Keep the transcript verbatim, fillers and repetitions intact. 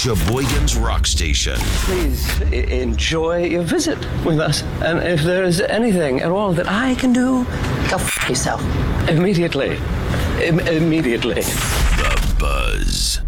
Sheboygan's Rock Station. Please I- enjoy your visit with us. And if there's anything at all that I can do, Go f*** yourself. immediately. Im- immediately. The Buzz.